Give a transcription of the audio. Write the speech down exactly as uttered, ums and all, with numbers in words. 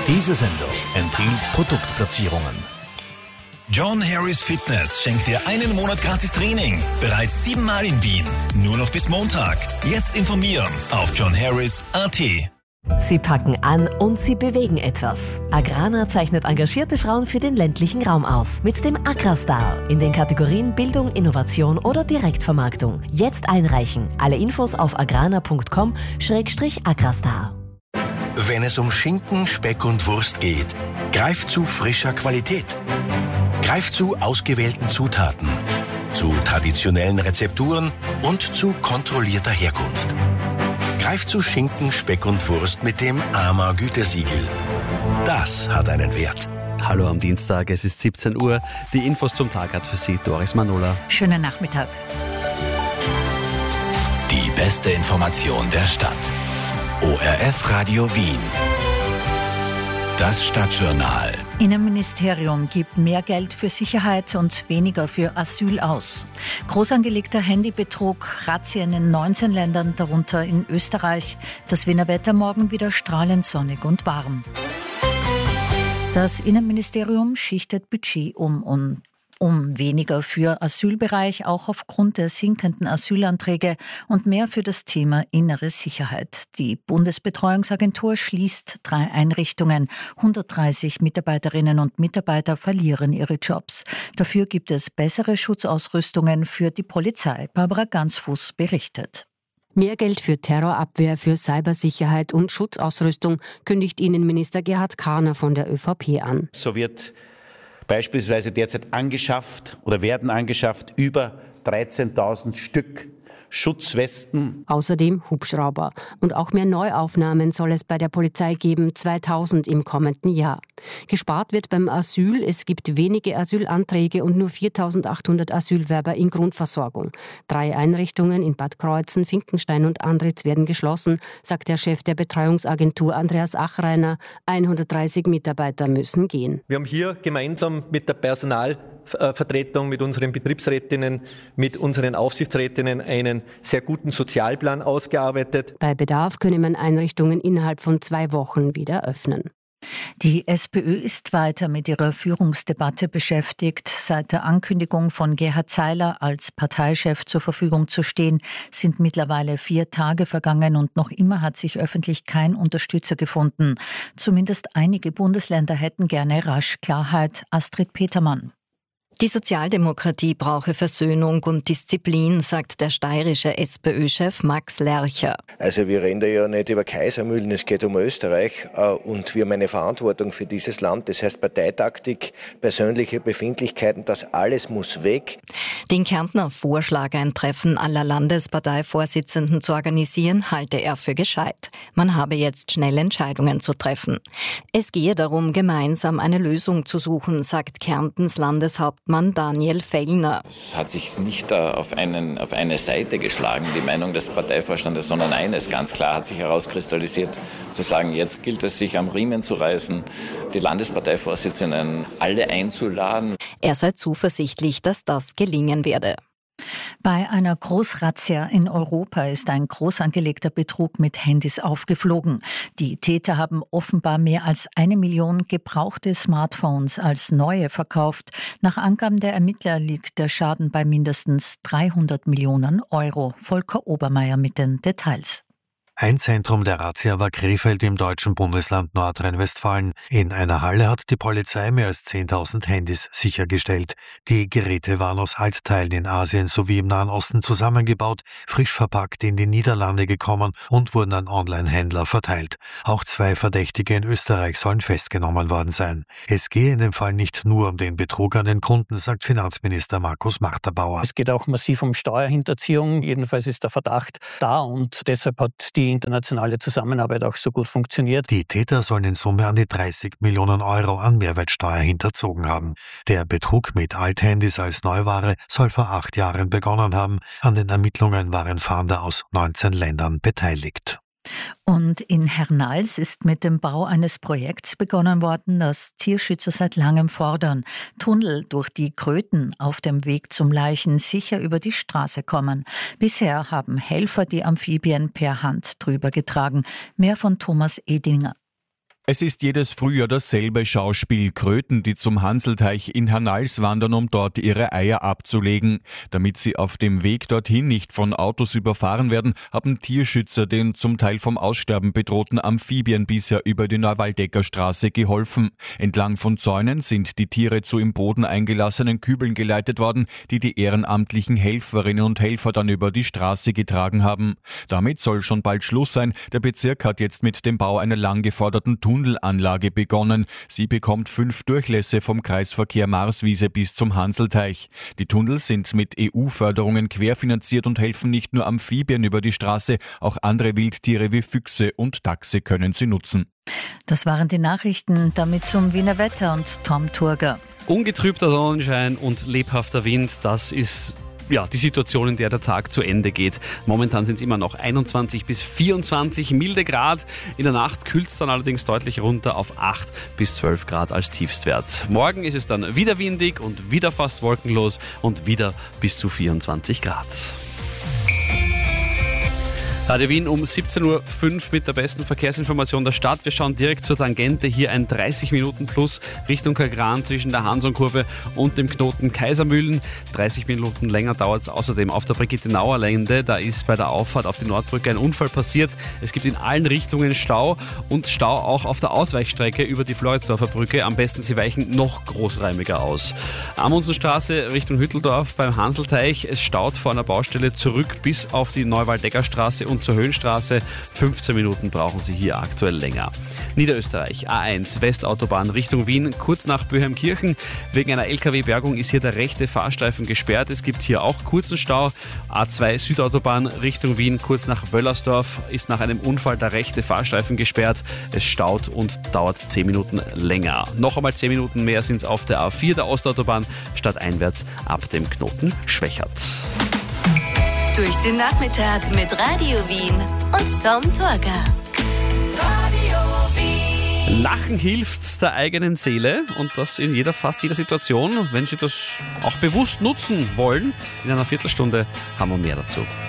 Diese Sendung enthielt Produktplatzierungen. John Harris Fitness schenkt dir einen Monat gratis Training. Bereits siebenmal in Wien. Nur noch bis Montag. Jetzt informieren auf john harris punkt a t. Sie packen an und sie bewegen etwas. Agrana zeichnet engagierte Frauen für den ländlichen Raum aus. Mit dem Agrastar in den Kategorien Bildung, Innovation oder Direktvermarktung. Jetzt einreichen. Alle Infos auf agrana punkt com schrägstrich agrastar. Wenn es um Schinken, Speck und Wurst geht, greift zu frischer Qualität. Greift zu ausgewählten Zutaten, zu traditionellen Rezepturen und zu kontrollierter Herkunft. Greift zu Schinken, Speck und Wurst mit dem A M A-Gütesiegel. Das hat einen Wert. Hallo am Dienstag, es ist siebzehn Uhr. Die Infos zum Tag hat für Sie Doris Manola. Schönen Nachmittag. Die beste Information der Stadt. O R F Radio Wien. Das Stadtjournal. Innenministerium gibt mehr Geld für Sicherheit und weniger für Asyl aus. Groß angelegter Handybetrug, Razzien in neunzehn Ländern, darunter in Österreich. Das Wiener Wetter morgen wieder strahlend sonnig und warm. Das Innenministerium schichtet Budget um und um weniger für Asylbereich, auch aufgrund der sinkenden Asylanträge und mehr für das Thema innere Sicherheit. Die Bundesbetreuungsagentur schließt drei Einrichtungen. hundertdreißig Mitarbeiterinnen und Mitarbeiter verlieren ihre Jobs. Dafür gibt es bessere Schutzausrüstungen für die Polizei. Barbara Gansfuß berichtet. Mehr Geld für Terrorabwehr, für Cybersicherheit und Schutzausrüstung kündigt Innenminister Gerhard Karner von der ÖVP an. So wird beispielsweise derzeit angeschafft oder werden angeschafft über dreizehntausend Stück Schutzwesten. Außerdem Hubschrauber. Und auch mehr Neuaufnahmen soll es bei der Polizei geben, zweitausend im kommenden Jahr. Gespart wird beim Asyl. Es gibt wenige Asylanträge und nur viertausendachthundert Asylwerber in Grundversorgung. Drei Einrichtungen in Bad Kreuzen, Finkenstein und Andritz werden geschlossen, sagt der Chef der Betreuungsagentur Andreas Achreiner. hundertdreißig Mitarbeiter müssen gehen. Wir haben hier gemeinsam mit der Personalvertretung, mit unseren Betriebsrätinnen, mit unseren Aufsichtsrätinnen einen sehr guten Sozialplan ausgearbeitet. Bei Bedarf könne man Einrichtungen innerhalb von zwei Wochen wieder öffnen. Die SPÖ ist weiter mit ihrer Führungsdebatte beschäftigt. Seit der Ankündigung von Gerhard Seiler als Parteichef zur Verfügung zu stehen, sind mittlerweile vier Tage vergangen und noch immer hat sich öffentlich kein Unterstützer gefunden. Zumindest einige Bundesländer hätten gerne rasch Klarheit. Astrid Petermann. Die Sozialdemokratie brauche Versöhnung und Disziplin, sagt der steirische SPÖ-Chef Max Lercher. Also wir reden da ja nicht über Kaisermühlen, es geht um Österreich und wir haben eine Verantwortung für dieses Land. Das heißt Parteitaktik, persönliche Befindlichkeiten, das alles muss weg. Den Kärntner Vorschlag, ein Treffen aller Landesparteivorsitzenden zu organisieren, halte er für gescheit. Man habe jetzt schnell Entscheidungen zu treffen. Es gehe darum, gemeinsam eine Lösung zu suchen, sagt Kärntens Landeshauptmann Daniel Fellner. Es hat sich nicht auf, einen, auf eine Seite geschlagen, die Meinung des Parteivorstandes, sondern eines ganz klar hat sich herauskristallisiert, zu sagen, jetzt gilt es, sich am Riemen zu reißen, die Landesparteivorsitzenden alle einzuladen. Er sei zuversichtlich, dass das gelingen werde. Bei einer Großrazzia in Europa ist ein groß angelegter Betrug mit Handys aufgeflogen. Die Täter haben offenbar mehr als eine Million gebrauchte Smartphones als neue verkauft. Nach Angaben der Ermittler liegt der Schaden bei mindestens dreihundert Millionen Euro. Volker Obermeier mit den Details. Ein Zentrum der Razzia war Krefeld im deutschen Bundesland Nordrhein-Westfalen. In einer Halle hat die Polizei mehr als zehntausend Handys sichergestellt. Die Geräte waren aus Altteilen in Asien sowie im Nahen Osten zusammengebaut, frisch verpackt in die Niederlande gekommen und wurden an Online-Händler verteilt. Auch zwei Verdächtige in Österreich sollen festgenommen worden sein. Es gehe in dem Fall nicht nur um den Betrug an den Kunden, sagt Finanzminister Markus Marterbauer. Es geht auch massiv um Steuerhinterziehung. Jedenfalls ist der Verdacht da und deshalb hat die internationale Zusammenarbeit auch so gut funktioniert. Die Täter sollen in Summe an die dreißig Millionen Euro an Mehrwertsteuer hinterzogen haben. Der Betrug mit Althandys als Neuware soll vor acht Jahren begonnen haben. An den Ermittlungen waren Fahnder aus neunzehn Ländern beteiligt. Und in Hernals ist mit dem Bau eines Projekts begonnen worden, das Tierschützer seit langem fordern. Tunnel durch die Kröten auf dem Weg zum Leichen sicher über die Straße kommen. Bisher haben Helfer die Amphibien per Hand drüber getragen. Mehr von Thomas Edinger. Es ist jedes Frühjahr dasselbe Schauspiel. Kröten, die zum Hanselteich in Hernals wandern, um dort ihre Eier abzulegen. Damit sie auf dem Weg dorthin nicht von Autos überfahren werden, haben Tierschützer den zum Teil vom Aussterben bedrohten Amphibien bisher über die Neuwaldecker Straße geholfen. Entlang von Zäunen sind die Tiere zu im Boden eingelassenen Kübeln geleitet worden, die die ehrenamtlichen Helferinnen und Helfer dann über die Straße getragen haben. Damit soll schon bald Schluss sein. Der Bezirk hat jetzt mit dem Bau einer lang geforderten Tunnelanlage begonnen. Sie bekommt fünf Durchlässe vom Kreisverkehr Marswiese bis zum Hanselteich. Die Tunnels sind mit E U-Förderungen querfinanziert und helfen nicht nur Amphibien über die Straße, auch andere Wildtiere wie Füchse und Dachse können sie nutzen. Das waren die Nachrichten, damit zum Wiener Wetter und Tom Turger. Ungetrübter Sonnenschein und lebhafter Wind, das ist ja die Situation, in der der Tag zu Ende geht. Momentan sind es immer noch einundzwanzig bis vierundzwanzig milde Grad. In der Nacht kühlt es dann allerdings deutlich runter auf acht bis zwölf Grad als Tiefstwert. Morgen ist es dann wieder windig und wieder fast wolkenlos und wieder bis zu vierundzwanzig Grad. Radio Wien um siebzehn Uhr fünf mit der besten Verkehrsinformation der Stadt. Wir schauen direkt zur Tangente. Hier ein dreißig Minuten plus Richtung Kagran zwischen der Hansonkurve und dem Knoten Kaisermühlen. dreißig Minuten länger dauert es außerdem auf der Brigitte-Nauer Lände. Da ist bei der Auffahrt auf die Nordbrücke ein Unfall passiert. Es gibt in allen Richtungen Stau und Stau auch auf der Ausweichstrecke über die Floridsdorfer Brücke. Am besten Sie weichen noch großräumiger aus. Amundsenstraße Richtung Hütteldorf beim Hanselteich. Es staut vor einer Baustelle zurück bis auf die Neuwaldecker Straße und zur Höhenstraße. fünfzehn Minuten brauchen Sie hier aktuell länger. Niederösterreich, A eins, Westautobahn Richtung Wien, kurz nach Böheimkirchen. Wegen einer L K W-Bergung ist hier der rechte Fahrstreifen gesperrt. Es gibt hier auch kurzen Stau. A zwei, Südautobahn Richtung Wien, kurz nach Wöllersdorf, ist nach einem Unfall der rechte Fahrstreifen gesperrt. Es staut und dauert zehn Minuten länger. Noch einmal zehn Minuten mehr sind es auf der A vier, der Ostautobahn, stadteinwärts ab dem Knoten Schwächert. Durch den Nachmittag mit Radio Wien und Tom Turger. Radio Wien. Lachen hilft der eigenen Seele und das in jeder, fast jeder Situation. Wenn Sie das auch bewusst nutzen wollen, in einer Viertelstunde haben wir mehr dazu.